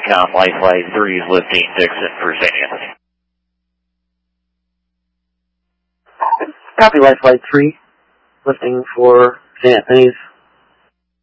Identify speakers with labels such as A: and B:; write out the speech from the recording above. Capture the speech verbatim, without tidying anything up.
A: Recon Life Flight three is lifting Dixon for Saint Anthony.
B: Copy, Life Flight three, lifting for Saint Anthony's.